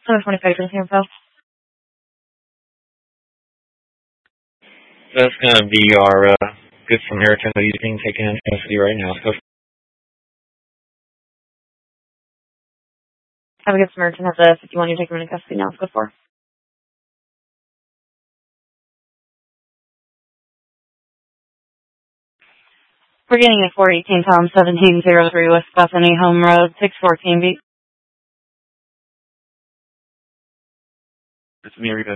725 for the info. That's going to be our good Samaritan that he's being taken into custody right now. So Have a good Samaritan has a 51. You take him into custody now. Let's go for. We're getting a 418 Tom 1703 West Bethany Home Road 614 B. It's Merida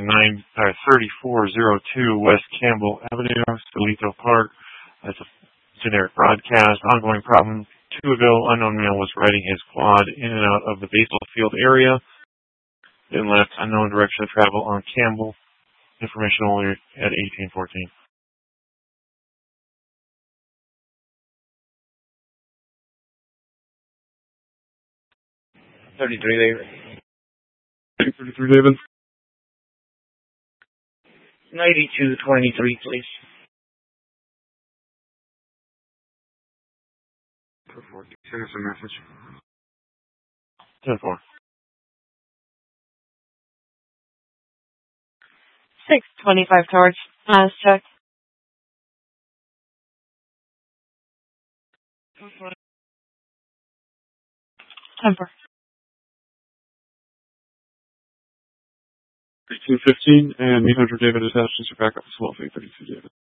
3402 West Campbell Avenue, Salito Park. That's a generic broadcast. Ongoing problem. 2 ago, unknown male was riding his quad in and out of the baseball field area. Then left unknown direction of travel on Campbell. Information only at 1814. David. 33 David. 9223, please. Send us a message. 10-4. 625 Torch. Last check. 10-4. 1815 and 800 David attached to your backup as well. 32 David.